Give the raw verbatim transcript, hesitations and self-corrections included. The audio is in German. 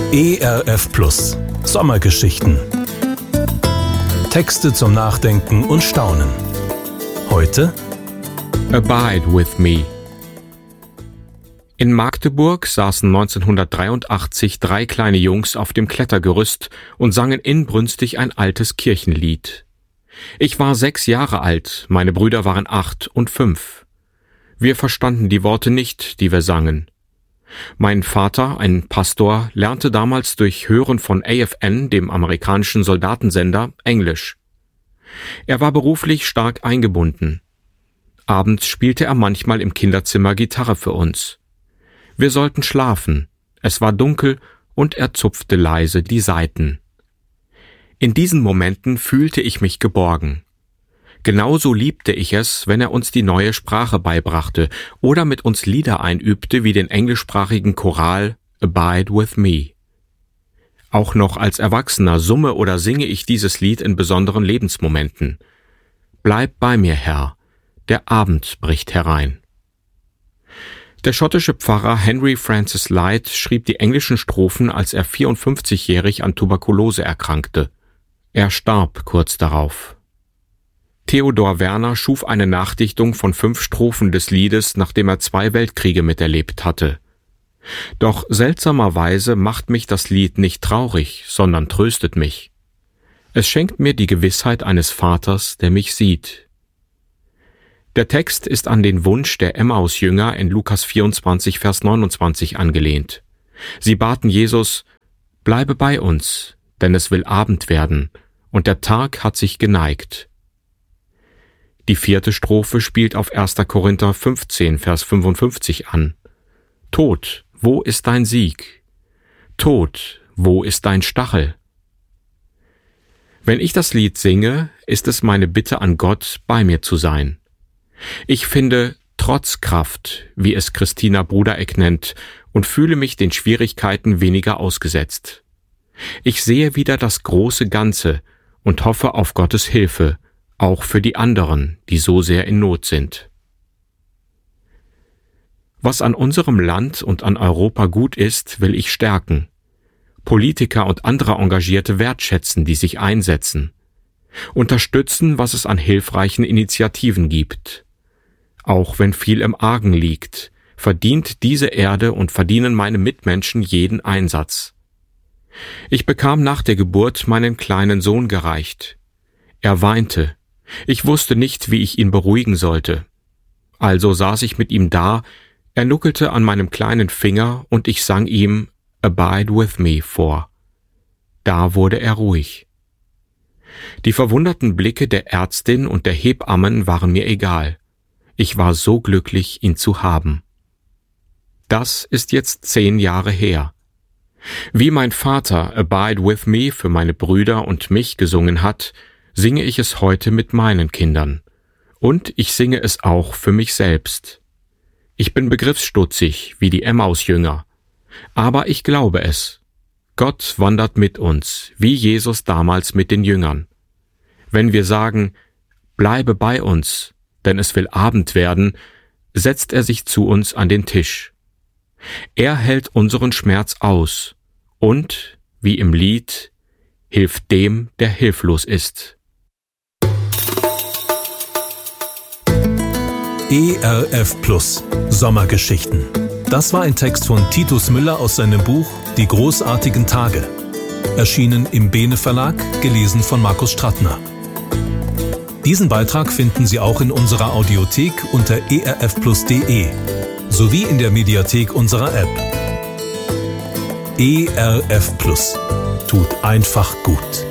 E R F Plus. Sommergeschichten. Texte zum Nachdenken und Staunen. Heute Abide with me. In Magdeburg saßen neunzehnhundertdreiundachtzig drei kleine Jungs auf dem Klettergerüst und sangen inbrünstig ein altes Kirchenlied. Ich war sechs Jahre alt, meine Brüder waren acht und fünf. Wir verstanden die Worte nicht, die wir sangen. Mein Vater, ein Pastor, lernte damals durch Hören von A F N, dem amerikanischen Soldatensender, Englisch. Er war beruflich stark eingebunden. Abends spielte er manchmal im Kinderzimmer Gitarre für uns. Wir sollten schlafen, es war dunkel und er zupfte leise die Saiten. In diesen Momenten fühlte ich mich geborgen. Genauso liebte ich es, wenn er uns die neue Sprache beibrachte oder mit uns Lieder einübte wie den englischsprachigen Choral Abide with me. Auch noch als Erwachsener summe oder singe ich dieses Lied in besonderen Lebensmomenten. Bleib bei mir, Herr, der Abend bricht herein. Der schottische Pfarrer Henry Francis Lyte schrieb die englischen Strophen, als er vierundfünfzigjährig an Tuberkulose erkrankte. Er starb kurz darauf. Theodor Werner schuf eine Nachdichtung von fünf Strophen des Liedes, nachdem er zwei Weltkriege miterlebt hatte. Doch seltsamerweise macht mich das Lied nicht traurig, sondern tröstet mich. Es schenkt mir die Gewissheit eines Vaters, der mich sieht. Der Text ist an den Wunsch der Emmaus-Jünger in Lukas vierundzwanzig, Vers neunundzwanzig angelehnt. Sie baten Jesus: Bleibe bei uns, denn es will Abend werden, und der Tag hat sich geneigt. Die vierte Strophe spielt auf erster Korinther fünfzehn, Vers fünfundfünfzig an. Tod, wo ist dein Sieg? Tod, wo ist dein Stachel? Wenn ich das Lied singe, ist es meine Bitte an Gott, bei mir zu sein. Ich finde Trotzkraft, wie es Christina Brudereck nennt, und fühle mich den Schwierigkeiten weniger ausgesetzt. Ich sehe wieder das große Ganze und hoffe auf Gottes Hilfe, auch für die anderen, die so sehr in Not sind. Was an unserem Land und an Europa gut ist, will ich stärken. Politiker und andere Engagierte wertschätzen, die sich einsetzen. Unterstützen, was es an hilfreichen Initiativen gibt. Auch wenn viel im Argen liegt, verdient diese Erde und verdienen meine Mitmenschen jeden Einsatz. Ich bekam nach der Geburt meinen kleinen Sohn gereicht. Er weinte. Ich wusste nicht, wie ich ihn beruhigen sollte. Also saß ich mit ihm da, er nuckelte an meinem kleinen Finger und ich sang ihm Abide with me vor. Da wurde er ruhig. Die verwunderten Blicke der Ärztin und der Hebammen waren mir egal. Ich war so glücklich, ihn zu haben. Das ist jetzt zehn Jahre her. Wie mein Vater Abide with me für meine Brüder und mich gesungen hat, singe ich es heute mit meinen Kindern. Und ich singe es auch für mich selbst. Ich bin begriffsstutzig, wie die Emmaus-Jünger. Aber ich glaube es. Gott wandert mit uns, wie Jesus damals mit den Jüngern. Wenn wir sagen, bleibe bei uns, denn es will Abend werden, setzt er sich zu uns an den Tisch. Er hält unseren Schmerz aus und, wie im Lied, hilft dem, der hilflos ist. E R F Plus. Sommergeschichten. Das war ein Text von Titus Müller aus seinem Buch Die großartigen Tage. Erschienen im Bene Verlag, gelesen von Markus Strattner. Diesen Beitrag finden Sie auch in unserer Audiothek unter e r f plus punkt d e sowie in der Mediathek unserer App. E R F Plus. Tut einfach gut.